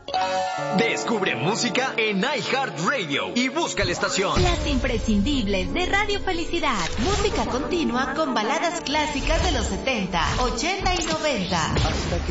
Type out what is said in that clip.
Descubre música en iHeartRadio y busca la estación. Las imprescindibles de Radio Felicidad. Música continua con baladas clásicas de los 70, 80 y 90.